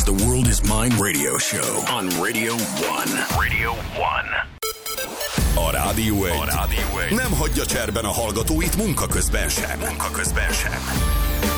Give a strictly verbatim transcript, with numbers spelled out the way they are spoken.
The World Is Mine radio show on Radio One. Radio One. A Rádió egy, a Rádió egy nem hagyja cserben a hallgatóit munka közben sem. Munka közben sem.